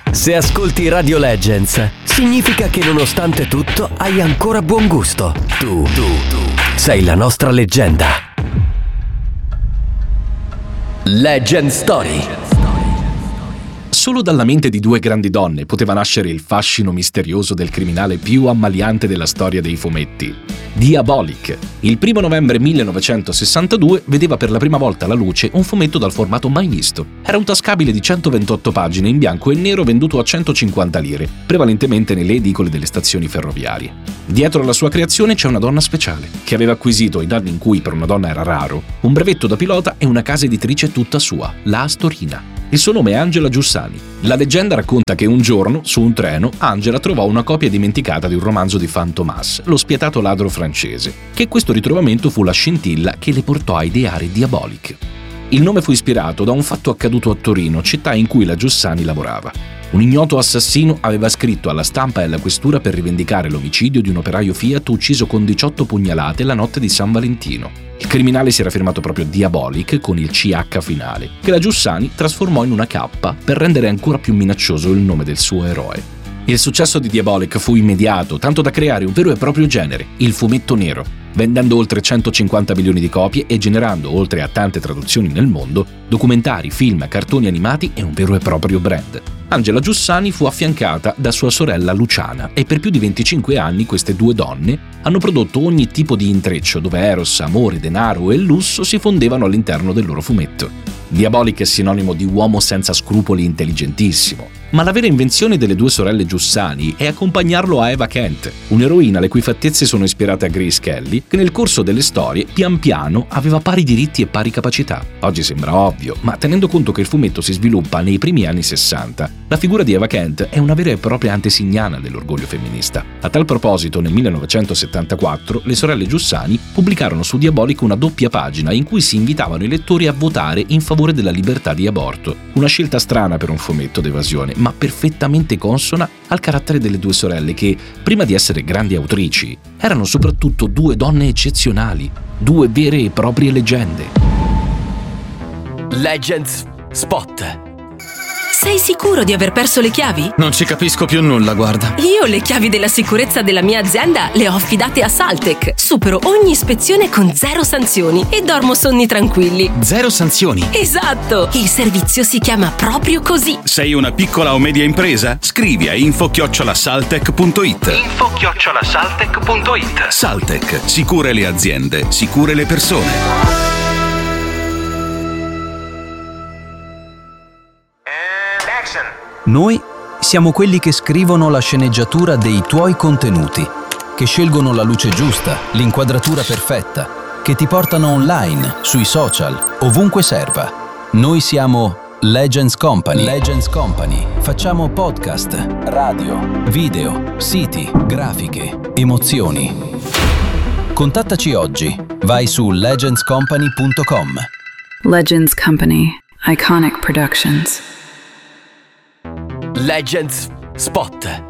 Se ascolti Radio Legends, significa che nonostante tutto hai ancora buon gusto. Tu sei la nostra leggenda. Legend Story. Solo dalla mente di due grandi donne poteva nascere il fascino misterioso del criminale più ammaliante della storia dei fumetti, Diabolik. Il 1 novembre 1962 vedeva per la prima volta alla luce un fumetto dal formato mai visto. Era un tascabile di 128 pagine in bianco e nero venduto a 150 lire, prevalentemente nelle edicole delle stazioni ferroviarie. Dietro alla sua creazione c'è una donna speciale, che aveva acquisito, in anni in cui per una donna era raro, un brevetto da pilota e una casa editrice tutta sua, la Astorina. Il suo nome è Angela Giussani. La leggenda racconta che un giorno, su un treno, Angela trovò una copia dimenticata di un romanzo di Fantomas, lo spietato ladro francese, che questo ritrovamento fu la scintilla che le portò a ideare Diabolik. Il nome fu ispirato da un fatto accaduto a Torino, città in cui la Giussani lavorava. Un ignoto assassino aveva scritto alla stampa e alla questura per rivendicare l'omicidio di un operaio Fiat ucciso con 18 pugnalate la notte di San Valentino. Il criminale si era firmato proprio Diabolik con il CH finale, che la Giussani trasformò in una K per rendere ancora più minaccioso il nome del suo eroe. Il successo di Diabolik fu immediato, tanto da creare un vero e proprio genere, il fumetto nero, vendendo oltre 150 milioni di copie e generando, oltre a tante traduzioni nel mondo, documentari, film, cartoni animati e un vero e proprio brand. Angela Giussani fu affiancata da sua sorella Luciana e per più di 25 anni queste due donne hanno prodotto ogni tipo di intreccio dove eros, amore, denaro e lusso si fondevano all'interno del loro fumetto. Diabolik è sinonimo di uomo senza scrupoli intelligentissimo, ma la vera invenzione delle due sorelle Giussani è accompagnarlo a Eva Kent, un'eroina le cui fattezze sono ispirate a Grace Kelly, che nel corso delle storie pian piano aveva pari diritti e pari capacità. Oggi sembra ovvio, ma tenendo conto che il fumetto si sviluppa nei primi anni 60, la figura di Eva Kent è una vera e propria antesignana dell'orgoglio femminista. A tal proposito, nel 1974, le sorelle Giussani pubblicarono su Diabolik una doppia pagina in cui si invitavano i lettori a votare in favore della libertà di aborto. Una scelta strana per un fumetto d'evasione, ma perfettamente consona al carattere delle due sorelle che, prima di essere grandi autrici, erano soprattutto due donne eccezionali, due vere e proprie leggende. Legends Spot. Sei sicuro di aver perso le chiavi? Non ci capisco più nulla, guarda. Io le chiavi della sicurezza della mia azienda le ho affidate a Saltec. Supero ogni ispezione con 0 sanzioni e dormo sonni tranquilli. 0 sanzioni? Esatto! Il servizio si chiama proprio così. Sei una piccola o media impresa? Scrivi a info@saltec.it. info@saltec.it. Saltec, sicure le aziende, sicure le persone. Noi siamo quelli che scrivono la sceneggiatura dei tuoi contenuti, che scelgono la luce giusta, l'inquadratura perfetta, che ti portano online, sui social, ovunque serva. Noi siamo Legends Company. Legends Company. Facciamo podcast, radio, video, siti, grafiche, emozioni. Contattaci oggi. Vai su legendscompany.com. Legends Company. Iconic Productions. Legends Spot.